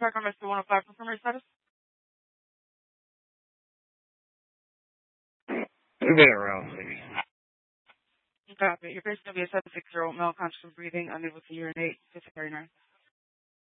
check on Mr. 105 performance status. We've been around, maybe. Copy. Your patient will be a 76-year-old male, conscious of breathing, unable to urinate, dysphoria.